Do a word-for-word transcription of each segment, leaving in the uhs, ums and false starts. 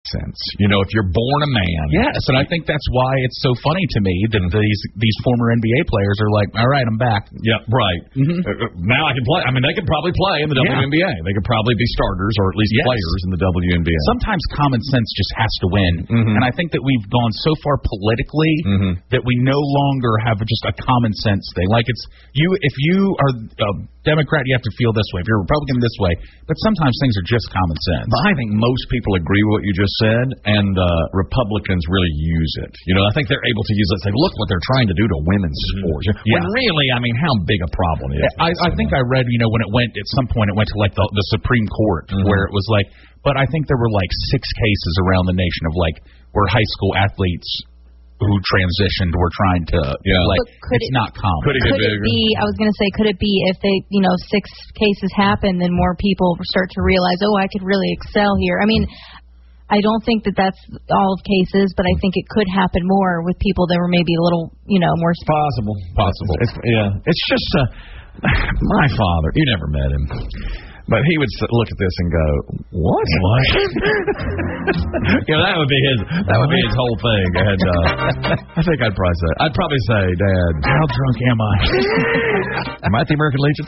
sense. You know, if you're born a man. Yes, and I think that's why it's so funny to me that these these former N B A players are like, all right, I'm back. Yeah, right. Mm-hmm. Uh, now I can play. I mean, they could probably play in the Yeah. W N B A. They could probably be starters or at least Yes. players in the W N B A. Sometimes common sense just has to win. Mm-hmm. And I think that we've gone so far politically Mm-hmm. that we no longer have just a common sense thing. Like it's you, if you are a Democrat, you have to feel this way. If you're a Republican, this way. But sometimes things are just common sense. But I think most people agree with what you just said, and uh, Republicans really use it. You know, I think they're able to use it and say, look what they're trying to do to women's sports. Yeah. When really, I mean, how big a problem is I, I think I read, you know, when it went, at some point it went to like the, the Supreme Court Mm-hmm. where it was like, but I think there were like six cases around the nation of like where high school athletes who transitioned were trying to, Yeah. like, But could it's it- not common. Could it get Could it bigger? be, I was going to say, could it be if they, you know, six cases happen, then more people start to realize, oh, I could really excel here. I mean, I don't think that that's all of cases, but I think it could happen more with people that were maybe a little, you know, more. Possible. Possible. It's, yeah. It's just, uh, my father, you never met him. But he would s- look at this and go, "What? What?" You know, that would be his. That would be his whole thing. And uh, I think I'd probably say, I'd probably say, Dad, How drunk am I? am I at the American Legion?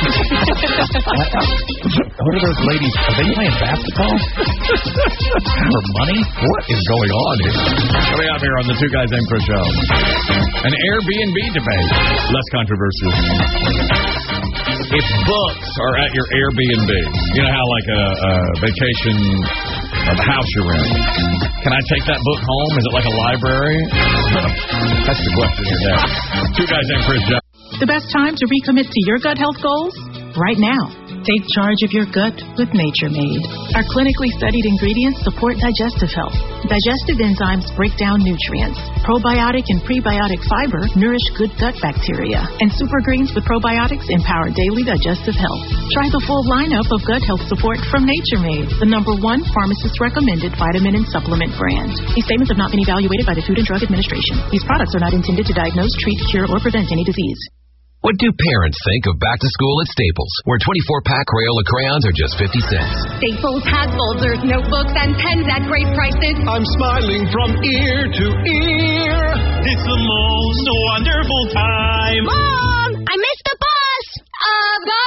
What are those ladies? Are they playing basketball? For money? What is going on here? Coming up here on the Two Guys Named Chris Show, an Airbnb debate, less controversial. If books are at your Airbnb, you know how like a, a vacation or the house you're in, can I take that book home? Is it like a library? That's the question you're there. Two Guys Named Chris Show. The best time to recommit to your gut health goals? Right now. Take charge of your gut with Nature Made. Our clinically studied ingredients support digestive health. Digestive enzymes break down nutrients. Probiotic and prebiotic fiber nourish good gut bacteria. And super greens with probiotics empower daily digestive health. Try the full lineup of gut health support from Nature Made, the number one pharmacist-recommended vitamin and supplement brand. These statements have not been evaluated by the Food and Drug Administration. These products are not intended to diagnose, treat, cure, or prevent any disease. What do parents think of back to school at Staples, where twenty-four pack Crayola crayons are just fifty cents? Staples has folders, notebooks, and pens at great prices. I'm smiling from ear to ear. It's the most wonderful time. Mom, I missed the bus of the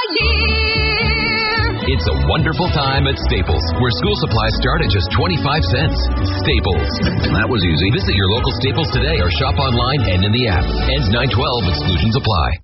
year. It's a wonderful time at Staples, where school supplies start at just twenty-five cents. Staples. That was easy. Visit your local Staples today or shop online and in the app. Ends nine twelve. Exclusions apply.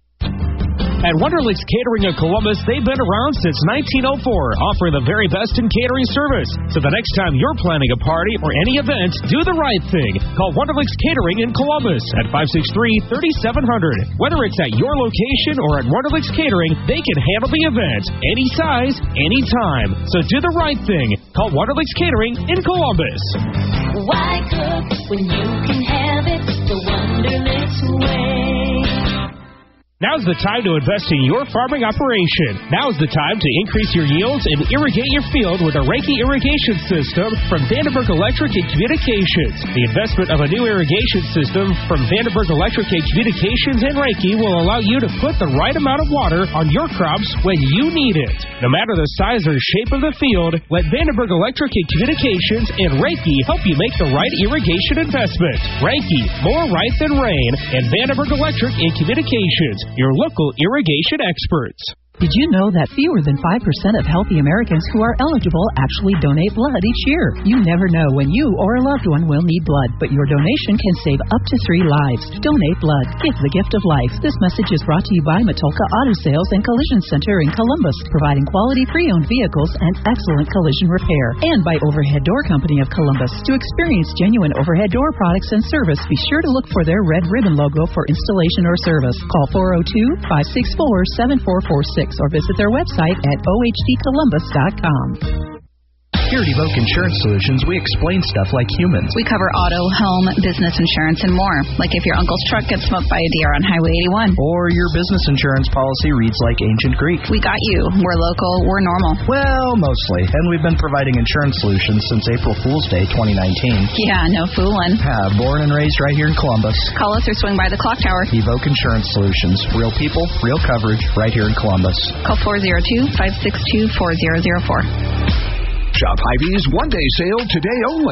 At Wonderlicks Catering of Columbus, they've been around since nineteen oh four, offering the very best in catering service. So the next time you're planning a party or any event, do the right thing. Call Wonderlicks Catering in Columbus at five six three, three seven zero zero. Whether it's at your location or at Wonderlicks Catering, they can handle the event any size, any time. So do the right thing. Call Wonderlicks Catering in Columbus. Why cook when you can have it the Wonderlicks way? Now's the time to invest in your farming operation. Now's the time to increase your yields and irrigate your field with a Reiki irrigation system from Vandenberg Electric and Communications. The investment of a new irrigation system from Vandenberg Electric and Communications and Reiki will allow you to put the right amount of water on your crops when you need it. No matter the size or shape of the field, let Vandenberg Electric and Communications and Reiki help you make the right irrigation investment. Reiki, more right than rain, and Vandenberg Electric and Communications, your local irrigation experts. Did you know that fewer than five percent of healthy Americans who are eligible actually donate blood each year? You never know when you or a loved one will need blood, but your donation can save up to three lives. Donate blood. Give the gift of life. This message is brought to you by Matulka Auto Sales and Collision Center in Columbus, providing quality pre-owned vehicles and excellent collision repair. And by Overhead Door Company of Columbus. To experience genuine overhead door products and service, be sure to look for their red ribbon logo for installation or service. Call four oh two, five six four, seven four four six or visit their website at o h d columbus dot com. Here at Evoke Insurance Solutions, we explain stuff like humans. We cover auto, home, business insurance, and more. Like if your uncle's truck gets smoked by a deer on Highway eighty-one. Or your business insurance policy reads like ancient Greek. We got you. We're local. We're normal. Well, mostly. And we've been providing insurance solutions since April Fool's Day twenty nineteen. Yeah, no fooling. Yeah, born and raised right here in Columbus. Call us or swing by the clock tower. Evoke Insurance Solutions. Real people, real coverage, right here in Columbus. Call four oh two, five six two, four oh oh four. Shop Hy-Vee's one-day sale today only.